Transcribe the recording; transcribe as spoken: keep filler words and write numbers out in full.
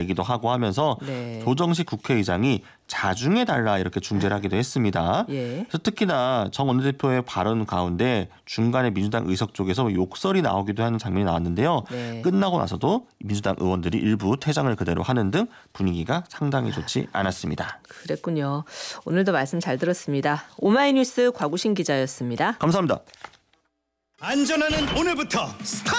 내기도 하고 하면서 네. 조정식 국회의장이 자중해달라 이렇게 중재를 하기도 했습니다. 예. 그래서 특히나 정 원내대표의 발언 가운데 중간에 민주당 의석 쪽에서 욕설이 나오기도 하는 장면이 나왔는데요. 네. 끝나고 나서도 민주당 의원들이 일부 퇴장을 그대로 하는 등 분위기가 상당히 좋지 않았습니다. 그랬군요. 오늘도 말씀 잘 들었습니다. 오마이뉴스 곽우신 기자였습니다. 감사합니다. 안전하는 오늘부터 스타트!